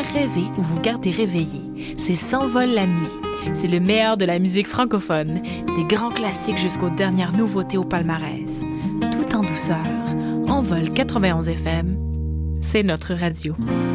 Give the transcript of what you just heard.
rêver ou vous garder réveillé. C'est S'envole la nuit. C'est le meilleur de la musique francophone, des grands classiques jusqu'aux dernières nouveautés au palmarès. Tout en douceur, Envol 91 FM, c'est notre radio.